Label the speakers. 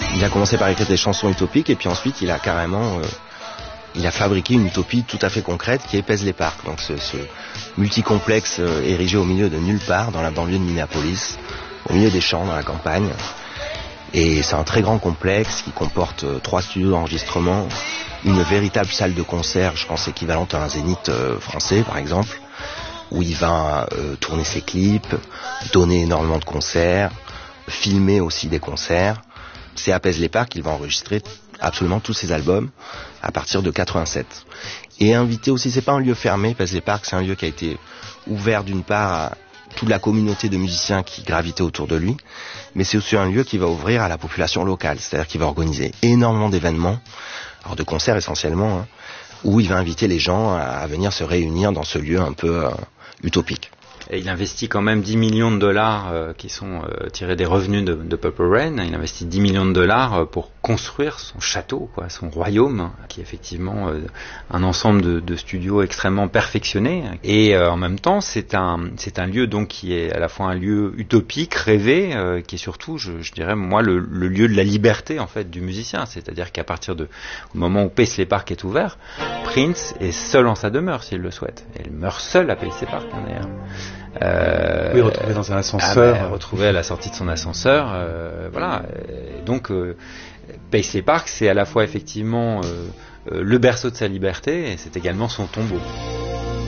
Speaker 1: Il a commencé par écrire des chansons utopiques et puis ensuite il a carrément il a fabriqué une utopie tout à fait concrète qui est Paisley Park. Donc ce multicomplexe érigé au milieu de nulle part dans la banlieue de Minneapolis, au milieu des champs dans la campagne. Et c'est un très grand complexe qui comporte 3 studios d'enregistrement, une véritable salle de concert, je pense équivalente à un Zénith français par exemple, où il va tourner ses clips, donner énormément de concerts, filmer aussi des concerts. C'est à Paisley Park qu'il va enregistrer absolument tous ses albums à partir de 87. Et invité aussi, c'est pas un lieu fermé, Paisley Park, c'est un lieu qui a été ouvert d'une part à toute la communauté de musiciens qui gravitaient autour de lui, mais c'est aussi un lieu qui va ouvrir à la population locale, c'est-à-dire qu'il va organiser énormément d'événements, alors de concerts essentiellement, où il va inviter les gens à venir se réunir dans ce lieu un peu utopique.
Speaker 2: Et il investit quand même 10 millions de dollars qui sont tirés des revenus de Purple Rain. Il investit 10 millions de dollars pour construire son château, quoi, son royaume, qui est effectivement un ensemble de studios extrêmement perfectionnés. Et en même temps, c'est un lieu donc qui est à la fois un lieu utopique, rêvé, qui est surtout, je dirais moi, le lieu de la liberté en fait du musicien. C'est-à-dire qu'à partir au moment où Paisley Park est ouvert, Prince est seul en sa demeure s'il le souhaite. Et il meurt seul à Paisley Park d'ailleurs.
Speaker 3: Oui, retrouvé dans un ascenseur.
Speaker 2: Retrouvé à la sortie de son ascenseur. Voilà. Et donc, Paisley Park, c'est à la fois effectivement le berceau de sa liberté et c'est également son tombeau.